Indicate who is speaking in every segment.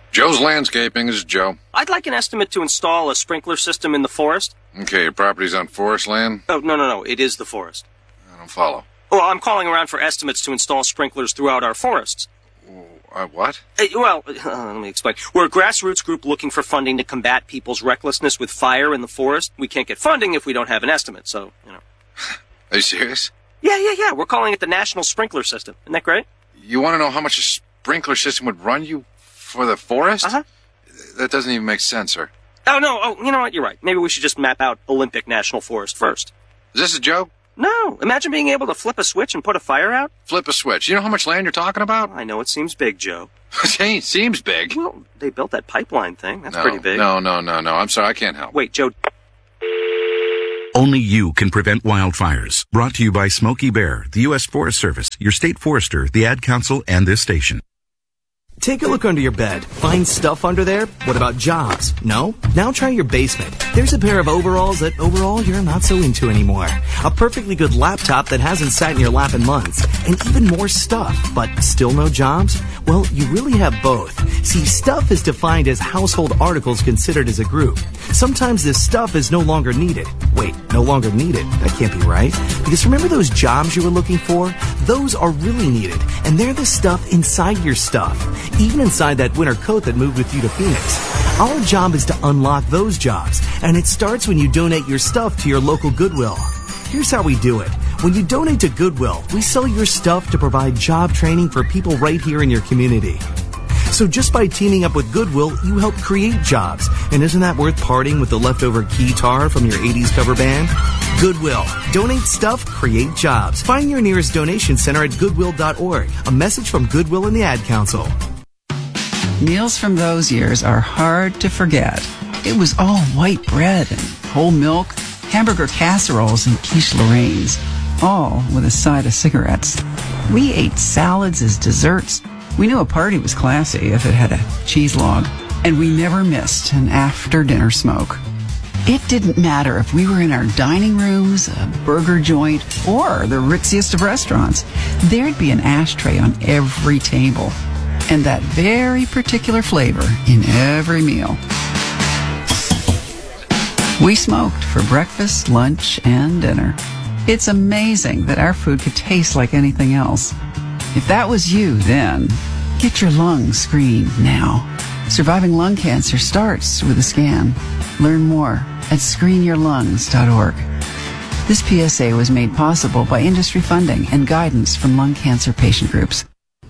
Speaker 1: Joe's Landscaping. This is Joe.
Speaker 2: I'd like an estimate to install a sprinkler system in the forest.
Speaker 1: Okay, your property's on forest land?
Speaker 2: Oh, no. It is the forest.
Speaker 1: I don't follow.
Speaker 2: Well, I'm calling around for estimates to install sprinklers throughout our forests.
Speaker 1: What?
Speaker 2: Let me explain. We're a grassroots group looking for funding to combat people's recklessness with fire in the forest. We can't get funding if we don't have an estimate, so,
Speaker 1: Are you serious?
Speaker 2: Yeah. We're calling it the National Sprinkler System. Isn't that great?
Speaker 1: You want to know how much a sprinkler system would run you for the forest?
Speaker 2: Uh-huh.
Speaker 1: That doesn't even make sense, sir.
Speaker 2: Oh, no. Oh, you know what? You're right. Maybe we should just map out Olympic National Forest first.
Speaker 1: Is this a joke?
Speaker 2: No. Imagine being able to flip a switch and put a fire out.
Speaker 1: Flip a switch. You know how much land you're talking about?
Speaker 2: I know it seems big, Joe.
Speaker 1: It seems big.
Speaker 2: Well, they built that pipeline thing. That's pretty big.
Speaker 1: No. I'm sorry, I can't help.
Speaker 2: Wait, Joe.
Speaker 3: Only you can prevent wildfires. Brought to you by Smokey Bear, the U.S. Forest Service, your state forester, the Ad Council, and this station.
Speaker 4: Take a look under your bed. Find stuff under there? What about jobs? No? Now try your basement. There's a pair of overalls that overall you're not so into anymore. A perfectly good laptop that hasn't sat in your lap in months. And even more stuff, but still no jobs? Well, you really have both. See, stuff is defined as household articles considered as a group. Sometimes this stuff is no longer needed. Wait, no longer needed? That can't be right. Because remember those jobs you were looking for? Those are really needed. And they're the stuff inside your stuff. Even inside that winter coat that moved with you to Phoenix. Our job is to unlock those jobs, and it starts when you donate your stuff to your local Goodwill. Here's how we do it. When you donate to Goodwill, we sell your stuff to provide job training for people right here in your community. So just by teaming up with Goodwill, you help create jobs. And isn't that worth parting with the leftover keytar from your 80s cover band? Goodwill. Donate stuff, create jobs. Find your nearest donation center at goodwill.org. A message from Goodwill and the Ad Council.
Speaker 5: Meals from those years are hard to forget. It was all white bread and whole milk, hamburger casseroles and quiche Lorraines, all with a side of cigarettes. We ate salads as desserts. We knew a party was classy if it had a cheese log, and we never missed an after-dinner smoke. It didn't matter if we were in our dining rooms, a burger joint, or the ritziest of restaurants. There'd be an ashtray on every table, and that very particular flavor in every meal. We smoked for breakfast, lunch, and dinner. It's amazing that our food could taste like anything else. If that was you then, get your lungs screened now. Surviving lung cancer starts with a scan. Learn more at screenyourlungs.org. This PSA was made possible by industry funding and guidance from lung cancer patient groups.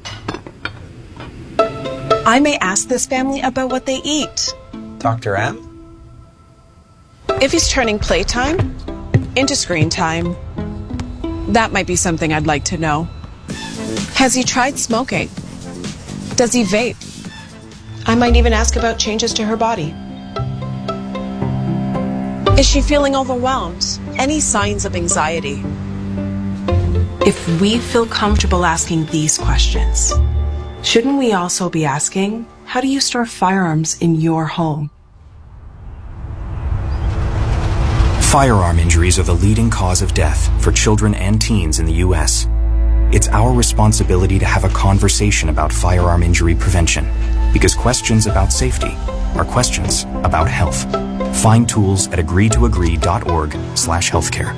Speaker 6: I may ask this family about what they eat.
Speaker 7: Dr. M?
Speaker 6: If he's turning playtime into screen time, that might be something I'd like to know. Has he tried smoking? Does he vape? I might even ask about changes to her body. Is she feeling overwhelmed? Any signs of anxiety? If we feel comfortable asking these questions, shouldn't we also be asking, how do you store firearms in your home?
Speaker 8: Firearm injuries are the leading cause of death for children and teens in the U.S. It's our responsibility to have a conversation about firearm injury prevention, because questions about safety are questions about health. Find tools at agreetoagree.org/healthcare.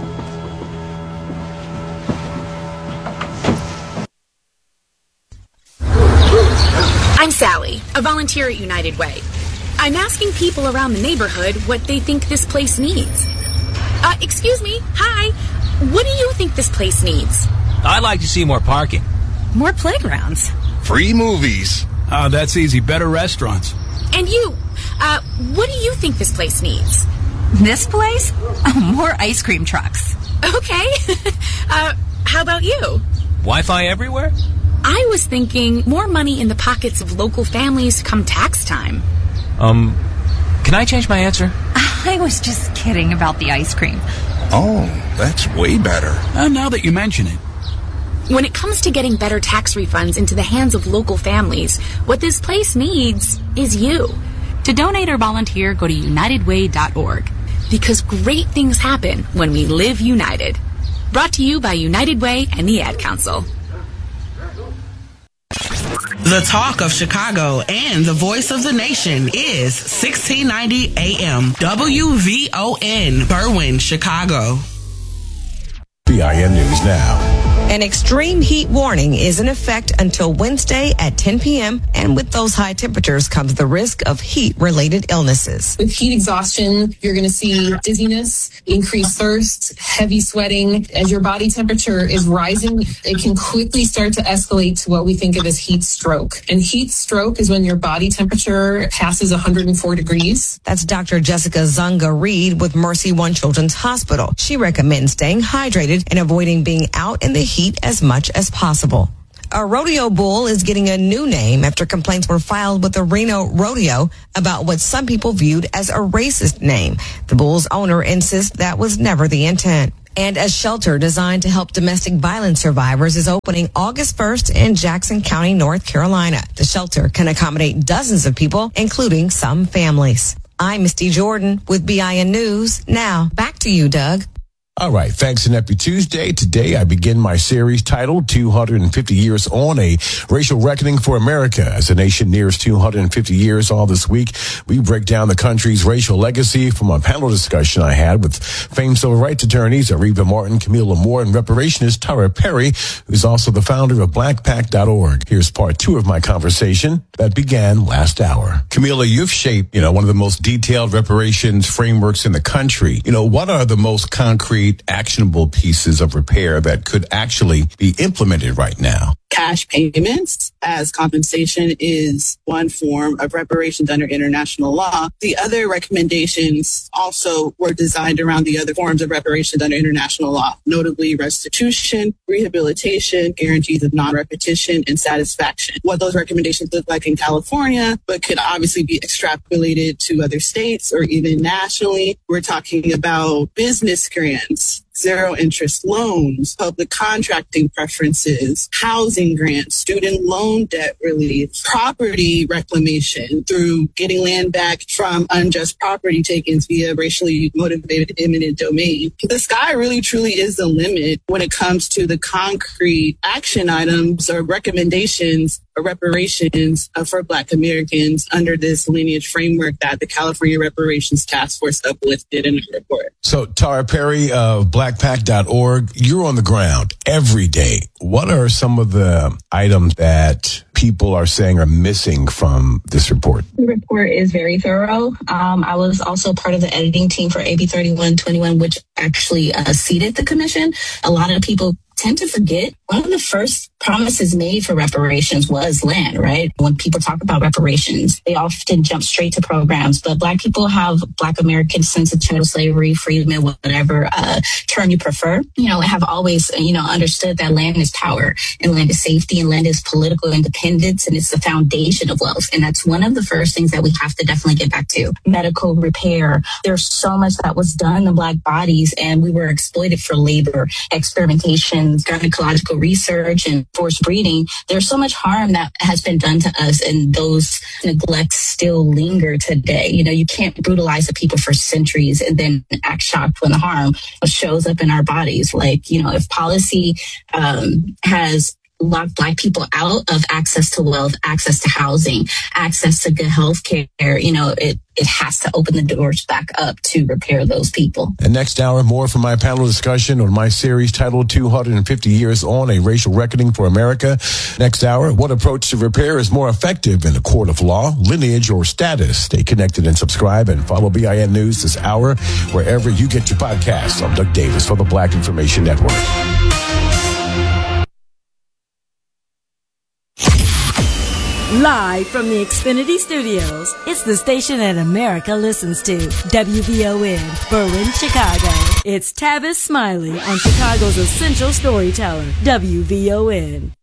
Speaker 9: I'm Sally, a volunteer at United Way. I'm asking people around the neighborhood what they think this place needs. Excuse me, hi. What do you think this place needs?
Speaker 10: I'd like to see more parking.
Speaker 9: More playgrounds.
Speaker 11: Free movies.
Speaker 10: That's easy. Better restaurants.
Speaker 9: And you, what do you think this place needs?
Speaker 12: This place? More ice cream trucks.
Speaker 9: Okay. How about you?
Speaker 10: Wi-Fi everywhere?
Speaker 9: I was thinking more money in the pockets of local families come tax time.
Speaker 10: Can I change my answer?
Speaker 12: I was just kidding about the ice cream.
Speaker 11: Oh, that's way better.
Speaker 10: Now that you mention it.
Speaker 9: When it comes to getting better tax refunds into the hands of local families, what this place needs is you. To donate or volunteer, go to unitedway.org. Because great things happen when we live united. Brought to you by United Way and the Ad Council.
Speaker 7: The talk of Chicago and the voice of the nation is 1690 AM WVON, Berwyn, Chicago.
Speaker 13: BIN News Now.
Speaker 14: An extreme heat warning is in effect until Wednesday at 10 p.m. And with those high temperatures comes the risk of heat-related illnesses.
Speaker 15: With heat exhaustion, you're going to see dizziness, increased thirst, heavy sweating. As your body temperature is rising, it can quickly start to escalate to what we think of as heat stroke. And heat stroke is when your body temperature passes 104 degrees.
Speaker 14: That's Dr. Jessica Zunga-Reed with Mercy One Children's Hospital. She recommends staying hydrated and avoiding being out in the heat as much as possible. A rodeo bull is getting a new name after complaints were filed with the Reno Rodeo about what some people viewed as a racist name. The bull's owner insists that was never the intent. And a shelter designed to help domestic violence survivors is opening August 1st in Jackson County, North Carolina. The shelter can accommodate dozens of people, including some families. I'm Misty Jordan with BIN News. Now, back to you, Doug.
Speaker 13: All right. Thanks, and happy Tuesday. Today, I begin my series titled 250 Years On, a Racial Reckoning for America. As the nation nears 250 years all this week, we break down the country's racial legacy from a panel discussion I had with famed civil rights attorneys Areva Martin, Camila Moore, and reparationist Tara Perry, who's also the founder of BlackPact.org. Here's part 2 of my conversation that began last hour. Camila, you've shaped, one of the most detailed reparations frameworks in the country. What are the most concrete, actionable pieces of repair that could actually be implemented right now?
Speaker 16: Cash payments as compensation is one form of reparations under international law. The other recommendations also were designed around the other forms of reparations under international law, notably restitution, rehabilitation, guarantees of non-repetition, and satisfaction. What those recommendations look like in California, but could obviously be extrapolated to other states or even nationally. We're talking about business grants, zero interest loans, public contracting preferences, housing grants, student loan debt relief, property reclamation through getting land back from unjust property takings via racially motivated eminent domain. The sky really truly is the limit when it comes to the concrete action items or recommendations or reparations for Black Americans under this lineage framework that the California Reparations Task Force uplifted in a report.
Speaker 13: So Tara Perry of BlackPact.org, you're on the ground every day. What are some of the items that people are saying are missing from this report?
Speaker 17: The report is very thorough. I was also part of the editing team for AB 3121, which actually seated the commission. A lot of people tend to forget one of the first promises made for reparations was land, right? When people talk about reparations, they often jump straight to programs, but Black people have Black American sense of chattel slavery, freedom, whatever term you prefer, have always, understood that land is power and land is safety and land is political independence and it's the foundation of wealth. And that's one of the first things that we have to definitely get back to. Medical repair. There's so much that was done in Black bodies and we were exploited for labor, experimentation, gynecological research and forced breeding. There's so much harm that has been done to us and those neglects still linger today. You can't brutalize the people for centuries and then act shocked when the harm shows up in our bodies. If policy has locked Black people out of access to wealth, access to housing, access to good health care, it has to open the doors back up to repair those people.
Speaker 13: And next hour, more from my panel discussion on my series titled 250 Years On, a Racial Reckoning for America. Next hour, what approach to repair is more effective in the court of law, lineage, or status? Stay connected and subscribe and follow BIN News this hour wherever you get your podcasts. I'm Doug Davis for the Black Information Network.
Speaker 18: Live from the Xfinity Studios, it's the station that America listens to. WVON, Berwyn, Chicago. It's Tavis Smiley on Chicago's essential storyteller, WVON.